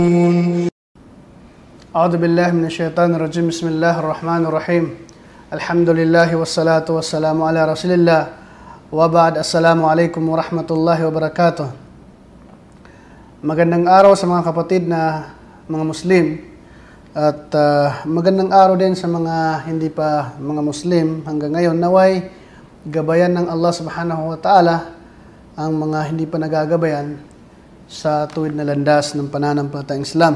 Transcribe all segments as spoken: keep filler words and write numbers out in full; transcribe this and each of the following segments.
أعوذ بالله من الشيطان الرجيم بسم الله الرحمن الرحيم الحمد لله والصلاة والسلام على رسول الله وبعد السلام عليكم ورحمة الله وبركاته. Magandang araw sa mga kapatid na mga Muslim at uh, magandang araw din sa mga hindi pa mga Muslim hanggang ngayon. Naway gabayan ng Allah subhanahu wa ta'ala ang mga hindi pa nagagabayan sa tuwid na landas ng pananampalatayang Islam.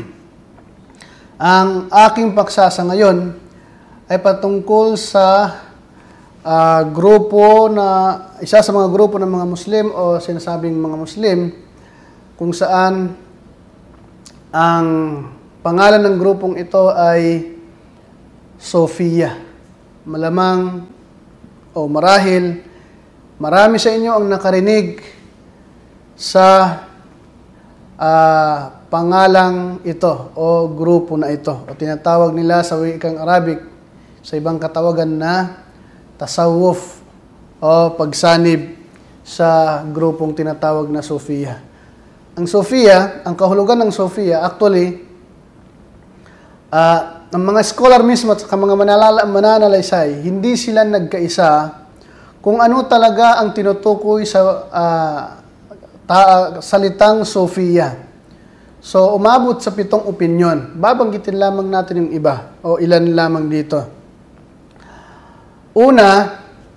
Ang aking paksasa ngayon ay patungkol sa uh, grupo na, isa sa mga grupo ng mga Muslim o sinasabing mga Muslim, kung saan ang pangalan ng grupong ito ay Sofia. Malamang o marahil marami sa inyo ang nakarinig sa uh, pangalang ito o grupo na ito o tinatawag nila sa wikang Arabic sa ibang katawagan na tasawuf o pagsanib sa grupong tinatawag na Sofia. Ang Sofia, ang kahulugan ng Sofia, actually, uh, ang mga scholar mismo at mga manalala, mananalaysay, hindi sila nagkaisa kung ano talaga ang tinutukoy sa uh, ta- salitang Sofia. So, umabot sa pitong opinyon. Babanggitin lamang natin yung iba o ilan lamang dito. Una,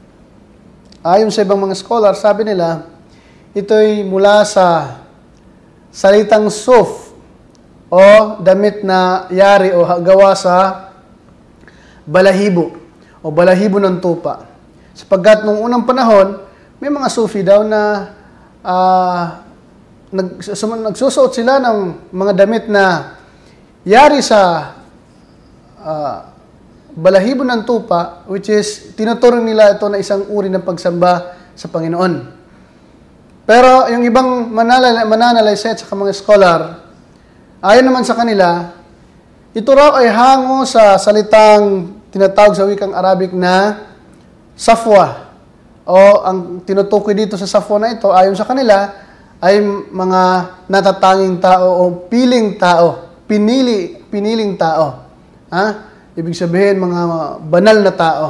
ayon sa ibang mga scholar, sabi nila, ito'y mula sa salitang suf o damit na yari o gawa sa balahibo o balahibo ng tupa. Sapagkat nung unang panahon, may mga Sufi daw na uh, nagsusuot sila ng mga damit na yari sa uh, balahibo ng tupa, which is tinuturing nila ito na isang uri ng pagsamba sa Panginoon. Pero yung ibang mananal- mananalaysay at mga scholar, ayon naman sa kanila, ito raw ay hango sa salitang tinatawag sa wikang Arabic na safwa. O ang tinutukoy dito sa safwa na ito, ayon sa kanila, ay mga natatanging tao o piling tao, pinili, piniling tao. Ha? Ibig sabihin, mga banal na tao.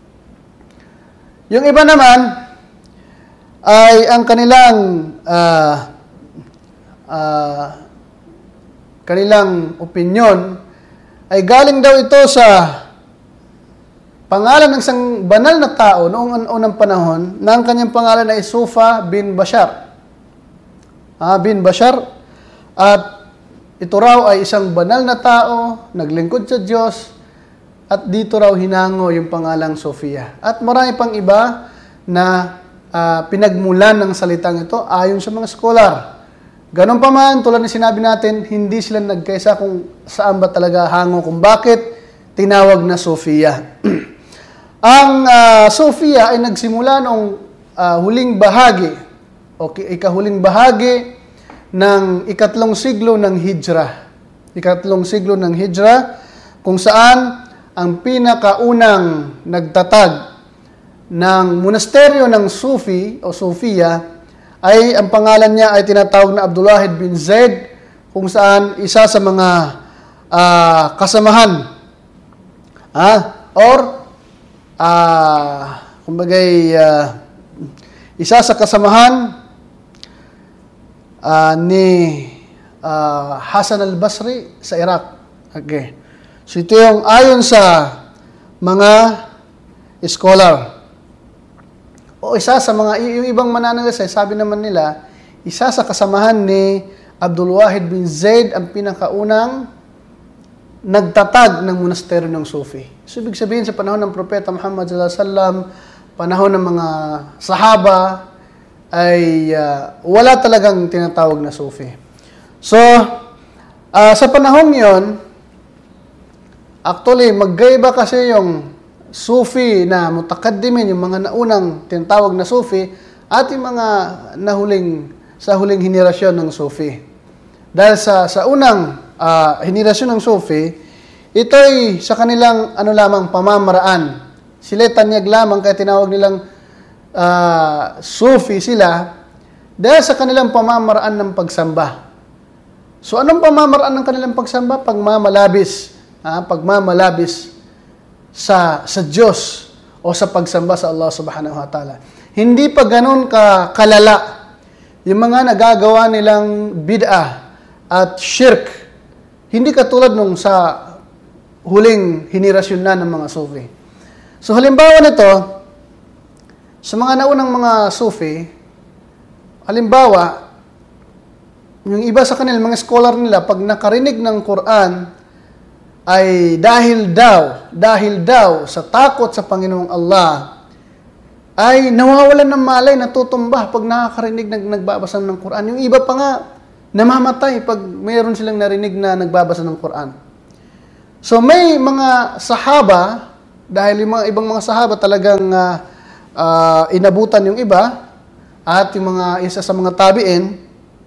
Yung iba naman, ay ang kanilang uh, uh, kanilang opinyon ay galing daw ito sa pangalan ng isang banal na tao noong unang panahon na ang kanyang pangalan ay Sufa bin Bashar. Ah, bin Bashar. At ito raw ay isang banal na tao, naglingkod sa Diyos, at dito raw hinango yung pangalang Sofia. At marami pang iba na Uh, pinagmulan ng salitang ito ayon sa mga scholar. Ganon pa man, tulad ng sinabi natin, hindi sila nagkaisa kung saan ba talaga hango, kung bakit tinawag na Sofia. Ang uh, Sofia ay nagsimula noong uh, huling bahagi o ikahuling bahagi ng ikatlong siglo ng Hijra. Ikatlong siglo ng Hijra, kung saan ang pinakaunang nagtatag ng monasteryo ng Sufi o Sofia ay ang pangalan niya ay tinatawag na Abdulwahid bin Zaid, kung saan isa sa mga uh, kasamahan ah, or uh, kumbagay uh, isa sa kasamahan uh, ni uh, Hasan al-Basri sa Iraq. Okay. So ito yung ayon sa mga scholar. O isa sa mga, yung ibang mananalaysay, sabi naman nila, isa sa kasamahan ni Abdul Wahid bin Zaid ang pinakaunang nagtatag ng monasteryo ng Sufi. So, ibig sabihin sa panahon ng Propeta Muhammad sallallahu alaihi wasallam, panahon ng mga sahaba, ay uh, wala talagang tinatawag na Sufi. So, uh, sa panahon yon, actually, magkaiba kasi yung Sufi na mutakaddimin, yung mga naunang tinatawag na Sufi, at yung mga nahuling, sa huling henerasyon ng Sufi. Dahil sa, sa unang uh, henerasyon ng Sufi, ito'y sa kanilang ano lamang pamamaraan. Sila tanyag lamang, kaya tinawag nilang uh, Sufi sila, dahil sa kanilang pamamaraan ng pagsamba. So anong pamamaraan ng kanilang pagsamba? Pagmamalabis, ha? Pagmamalabis sa sa Diyos o sa pagsamba sa Allah subhanahu wa ta'ala. Hindi pa ganun ka kalala yung mga nagagawa nilang bid'ah at shirk. Hindi katulad nung sa huling henerasyon na ng mga Sufi. So halimbawa nito, sa mga naunang mga Sufi, halimbawa, yung iba sa kanila, mga scholar nila, pag nakarinig ng Quran, ay dahil daw, dahil daw sa takot sa Panginoong Allah, ay nawawalan ng malay, natutumba pag nakakarinig ng nagbabasa ng Quran. Yung iba pa nga, namamatay pag mayroon silang narinig na nagbabasa ng Quran. So may mga sahaba, dahil yung mga ibang mga sahaba talagang uh, uh, inabutan yung iba, at yung mga isa sa mga tabi'in,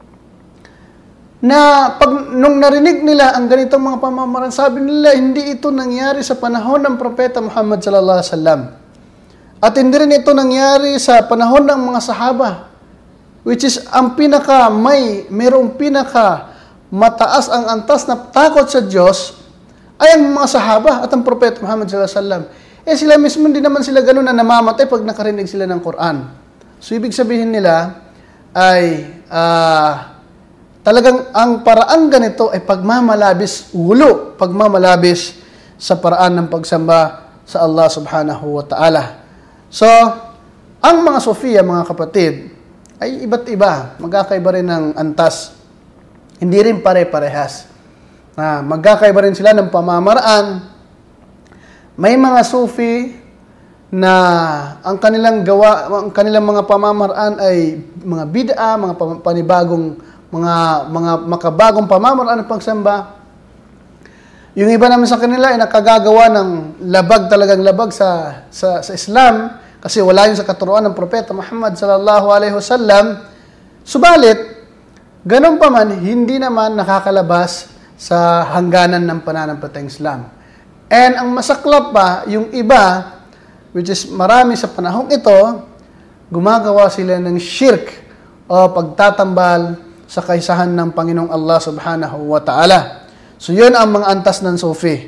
na pag nung narinig nila ang ganitong mga pamamaraan, sabi nila, hindi ito nangyari sa panahon ng Propeta Muhammad sallallahu alaihi wasallam. At hindi rin ito nangyari sa panahon ng mga sahaba, which is ang pinaka may, mayroong pinaka mataas ang antas na takot sa Diyos ay ang mga sahaba at ang Propeta Muhammad sallallahu alaihi wasallam. Eh sila mismo hindi naman sila ganun na namamatay pag nakarinig sila ng Quran. So ibig sabihin nila ay uh, talagang ang paraan ganito ay pagmamalabis, ulo, pagmamalabis sa paraan ng pagsamba sa Allah subhanahu wa ta'ala. So, ang mga Sufiya, mga kapatid, ay iba't iba. Magkakaiba rin ng antas. Hindi rin pare-parehas. Na magkakaiba rin sila ng pamamaraan. May mga Sufi na ang kanilang gawa, ang kanilang mga pamamaraan ay mga bid'a, mga panibagong mga mga makabagong pamamaraan ng pagsamba. Yung iba naman sa kanila ay nakagagawa ng labag, talagang labag sa sa, sa Islam kasi wala yun sa katuruan ng Propeta Muhammad sallallahu alaihi wasallam. Subalit, ganun pa man, hindi naman nakakalabas sa hangganan ng pananampalatayang Islam. And ang masaklap pa, yung iba, which is marami sa panahong ito, gumagawa sila ng shirk o pagtatambal sa kaisahan ng Panginoong Allah subhanahu wa ta'ala. So, yun ang mga antas ng Sufi.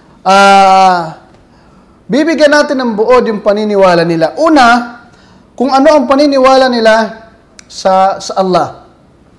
Uh, bibigyan natin ng buod yung paniniwala nila. Una, kung ano ang paniniwala nila sa, sa Allah.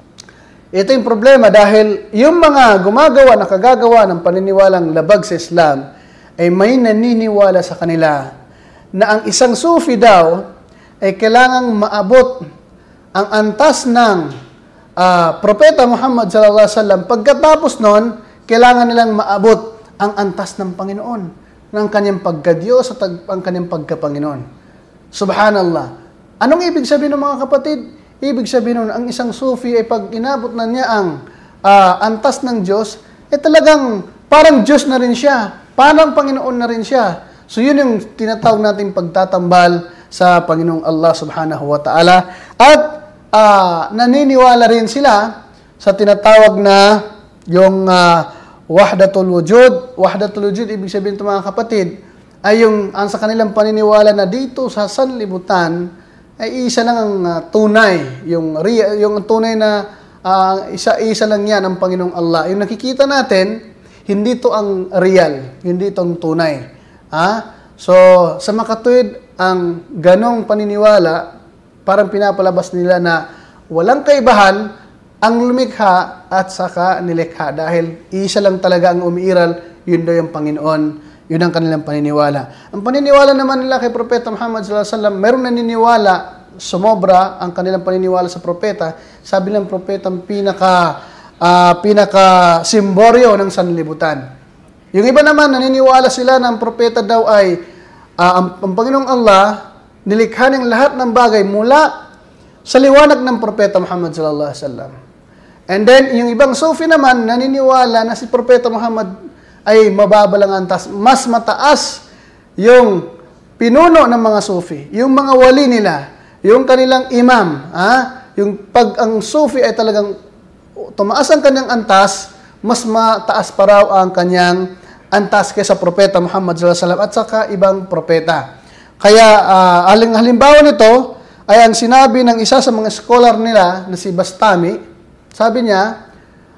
Ito yung problema dahil yung mga gumagawa, nakagagawa ng paniniwalang labag sa Islam, ay may naniniwala sa kanila na ang isang Sufi daw ay kailangang maabot ang antas ng Uh, Propeta Muhammad sallallahu alaihi wasallam. Pagkatapos nun, kailangan nilang maabot ang antas ng Panginoon, ng kanyang pagka-Diyos at ang kanyang pagka-Panginoon. Subhanallah. Anong ibig sabihin ng mga kapatid? Ibig sabihin nun, ang isang Sufi ay pag inabot na niya ang uh, antas ng Diyos, eh talagang parang Diyos na rin siya, parang Panginoon na rin siya. So yun yung tinatawag nating pagtatambal sa Panginoong Allah subhanahu wa ta'ala. At Uh, naniniwala rin sila sa tinatawag na yung uh, wahdatul wujud. Wahdatul wujud, ibig sabihin ito mga kapatid, ay yung ang sa kanilang paniniwala na dito sa sanlibutan ay isa lang ang uh, tunay. Yung, yung tunay na uh, isa-isa lang yan ang Panginoong Allah. Yung nakikita natin, hindi ito ang real, hindi ito ang tunay. Ha? So, sa makatuwid, ang ganong paniniwala, parang pinapalabas nila na walang kaibahan ang lumikha at saka nilikha dahil isa lang talaga ang umiiral, yun daw yung Panginoon, yun ang kanilang paniniwala. Ang paniniwala naman nila kay Propeta Muhammad sallallahu alaihi wasallam, merong naniniwala, sumobra ang kanilang paniniwala sa Propeta. Sabi ng Propeta, ang pinaka, uh, pinaka simboryo ng sanlibutan. Yung iba naman, naniniwala sila na ang Propeta daw ay, uh, ang, ang Panginoong Allah, nilikha ng lahat ng bagay mula sa liwanag ng Propeta Muhammad sallallahu alaihi wasallam. And then, yung ibang Sufi naman, naniniwala na si Propeta Muhammad ay mababalang antas. Mas mataas yung pinuno ng mga Sufi, yung mga wali nila, yung kanilang imam. Ha? Yung pag ang Sufi ay talagang tumaas ang kanyang antas, mas mataas pa raw ang kanyang antas kaysa Propeta Muhammad sallallahu alaihi wasallam at saka ibang propeta. Kaya, uh, aling halimbawa nito ay ang sinabi ng isa sa mga scholar nila na si Bastami. Sabi niya,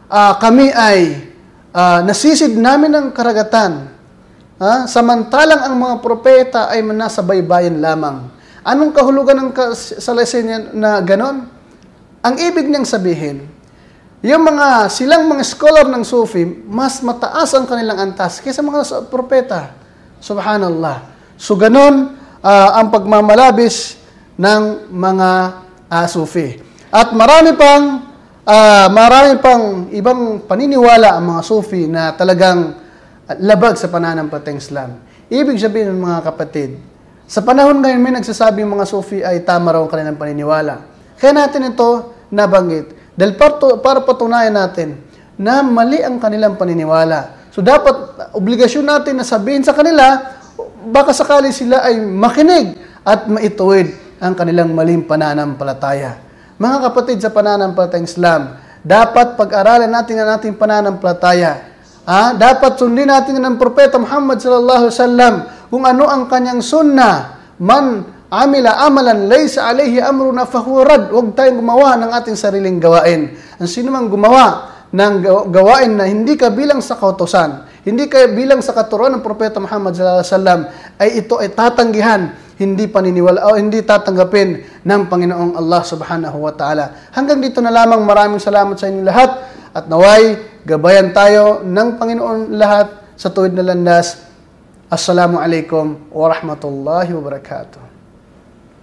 uh, kami ay uh, nasisid namin ng karagatan. Ha? Samantalang ang mga propeta ay nasa baybayin lamang. Anong kahulugan ng salaysay niya na ganon? Ang ibig niyang sabihin, yung mga, silang mga scholar ng Sufi, mas mataas ang kanilang antas kaysa mga propeta. Subhanallah. So ganon uh, ang pagmamalabis ng mga uh, Sufi. At marami pang, uh, marami pang ibang paniniwala ang mga Sufi na talagang labag sa pananampalatayang Islam. Ibig sabihin ng mga kapatid, sa panahon ngayon may nagsasabing mga Sufi ay tama raw ang kanilang paniniwala. Kaya natin ito nabanggit dahil para patunayan natin na mali ang kanilang paniniwala. So dapat obligasyon natin na sabihin sa kanila, baka sakali sila ay makinig at maituwid ang kanilang maling pananampalataya. Mga kapatid sa pananampalatayang Islam, dapat pag-aralan natin ang ating pananampalataya. Ah, dapat sundin natin ng propeta Muhammad sallallahu alaihi wasallam kung ano ang kanyang sunnah. Man amila amalan laysa alayhi amruna fahuwa rad. Huwag tayong gumawa ng ating sariling gawain. Ang sino mang gumawa ng gawain na hindi kabilang sa kautusan, hindi kabilang sa katuruan ng propeta Muhammad sallallahu alaihi wasallam, ay ito ay tatanggihan, hindi paniniwala o hindi tatanggapin ng Panginoong Allah subhanahu wa ta'ala. Hanggang dito na lamang. Maraming salamat sa inyo lahat at naway gabayan tayo ng Panginoon lahat sa tuwid na landas. Assalamu alaikum wa rahmatullahi wa barakatuh.